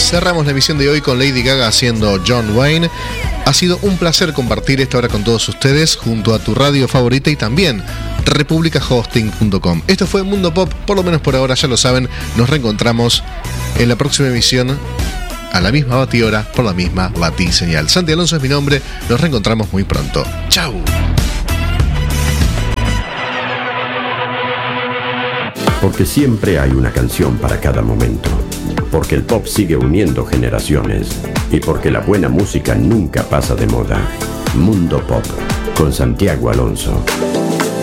cerramos la emisión de hoy con Lady Gaga haciendo John Wayne. Ha sido un placer compartir esta hora con todos ustedes junto a tu radio favorita y también republicahosting.com. Esto fue Mundo Pop, por lo menos por ahora, ya lo saben. Nos reencontramos en la próxima emisión a la misma batihora por la misma batiseñal. Santi Alonso es mi nombre, nos reencontramos muy pronto. ¡Chau! Porque siempre hay una canción para cada momento. Porque el pop sigue uniendo generaciones. Y porque la buena música nunca pasa de moda. Mundo Pop, con Santiago Alonso.